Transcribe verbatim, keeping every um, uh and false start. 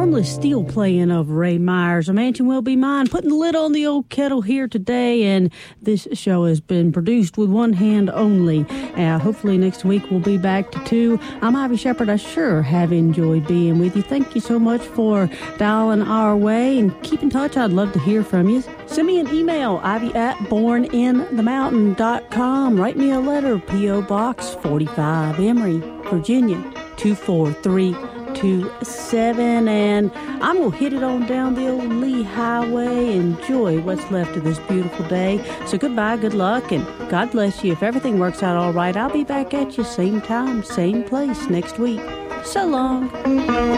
Boundless Steel playing of Ray Myers. A Mansion Will Be Mine, putting the lid on the old kettle here today, and this show has been produced with one hand only. Uh, hopefully next week we'll be back to two. I'm Ivy Shepard. I sure have enjoyed being with you. Thank you so much for dialing our way, and keep in touch. I'd love to hear from you. Send me an email, ivy at born in the mountain dot com. Write me a letter, P O. Box forty-five, Emory, Virginia, two four three two seven, and I'm going to hit it on down the old Lee Highway. Enjoy what's left of this beautiful day. So goodbye, good luck, and God bless you. If everything works out all right, I'll be back at you same time, same place next week. So long.